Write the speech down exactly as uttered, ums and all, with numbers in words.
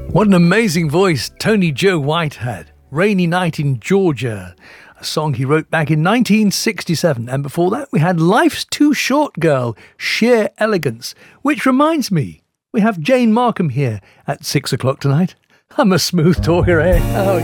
What an amazing voice Tony Joe White had. Rainy Night in Georgia, a song he wrote back in nineteen sixty-seven. And before that, we had Life's Too Short Girl, Sheer Elegance. Which reminds me, we have Jane Markham here at six o'clock tonight. I'm a smooth talker, eh? Oh,